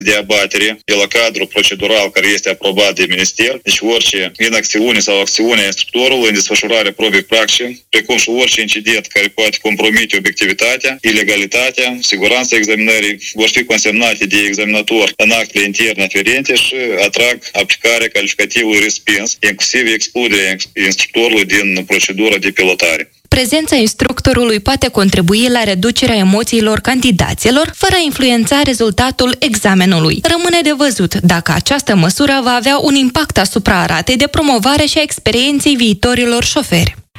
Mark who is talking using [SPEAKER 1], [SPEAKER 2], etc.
[SPEAKER 1] de abatere de la cadrul procedural care este aprobat de minister, deci orice inacțiune sau acțiune a instructorului în desfășurarea probei practice, precum și orice incident care poate compromite obiectivitatea, ilegalitatea, siguranța examinării, vor fi consemnate de examinator în actele interne aferente și atrag aplicarea calificativului respins, inclusiv excluderea instructorului din procedura de pilotare.
[SPEAKER 2] Prezența instructorului poate contribui la reducerea emoțiilor candidaților, fără a influența rezultatul examenului. Rămâne de văzut dacă această măsură va avea un impact asupra ratei de promovare și a experienței viitorilor șoferi.